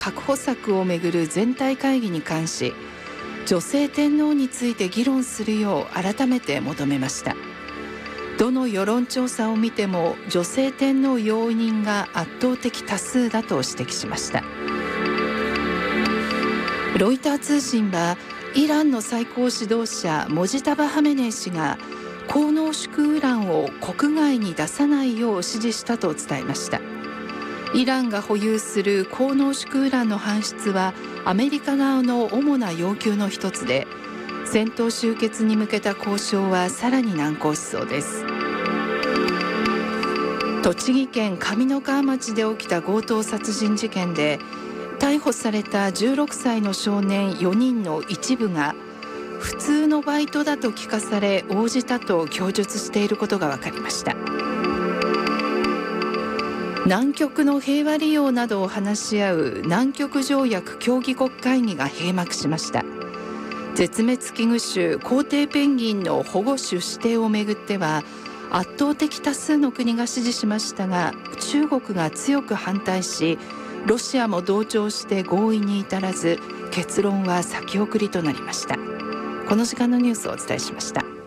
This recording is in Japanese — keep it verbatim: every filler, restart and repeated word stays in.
確保策をめぐる全体会議に関し、女性天皇について議論するよう改めて求めました。どの世論調査を見ても女性天皇容認が圧倒的多数だと指摘しました。ロイター通信はイランの最高指導者モジタバ・ハメネイ師が高濃縮ウランを国外に出さないよう指示したと伝えました。イランが保有する高濃縮ウランの搬出はアメリカ側の主な要求の一つで、戦闘終結に向けた交渉はさらに難航しそうです。栃木県上三川町で起きた強盗殺人事件で、逮捕されたじゅうろくさいの少年よにんの一部が普通のバイトだと聞かされ応じたと供述していることが分かりました。南極の平和利用などを話し合う南極条約協議国会議が閉幕しました。絶滅危惧種コウテイペンギンの保護種指定をめぐっては圧倒的多数の国が支持しましたが、中国が強く反対し、ロシアも同調して合意に至らず、結論は先送りとなりました。この時間のニュースをお伝えしました。